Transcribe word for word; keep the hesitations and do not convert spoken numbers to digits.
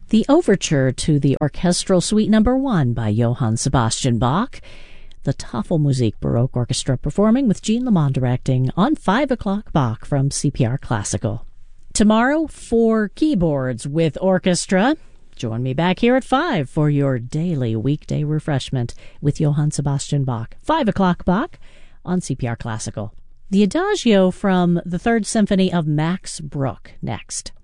The Overture to the Orchestral Suite Number one by Johann Sebastian Bach. The Tafelmusik Baroque Orchestra performing with Jean Lamond directing on five o'clock Bach from C P R Classical. Tomorrow, four keyboards with orchestra. Join me back here at five for your daily weekday refreshment with Johann Sebastian Bach. five o'clock Bach on C P R Classical. The Adagio from the Third Symphony of Max Bruch next.